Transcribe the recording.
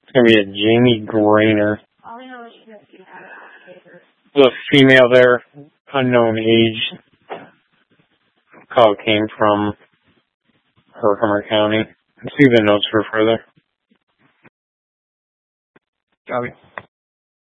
It's going to be a Jamie Grainer. The female there, unknown age. Call came from Herkimer County. See the notes for further. Copy.